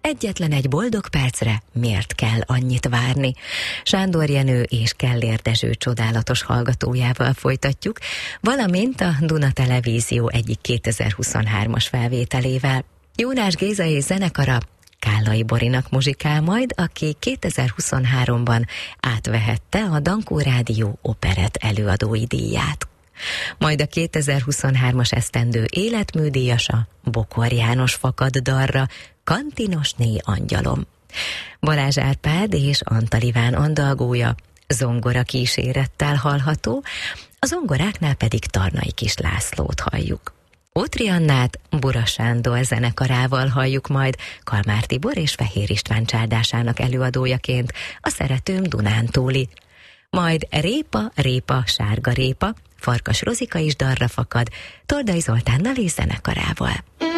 egyetlen egy boldog percre miért kell annyit várni? Sándor Jenő és Kellér Dezső csodálatos hallgatójával folytatjuk, valamint a Duna Televízió egyik 2023-as felvételével. Jónás Géza és zenekara Kállai Borinak muzsikál majd, aki 2023-ban átvehette a Dankó Rádió operett előadói díját. Majd a 2023-as esztendő életműdíjasa Bokor János fakad dalra Kantinosné angyalom. Balázs Árpád és Antal Iván andalgója zongora kísérettel hallható, a zongoráknál pedig Tarnai Kis Lászlót halljuk. Ótri Annát Bura Sándor zenekarával halljuk majd, Kalmár Tibor és Fehér István csáldásának előadójaként a Szeretőm Dunántúli. Majd Répa, répa, sárga répa, Farkas Rozika is dalra fakad, Tordai Zoltánnal és zenekarával.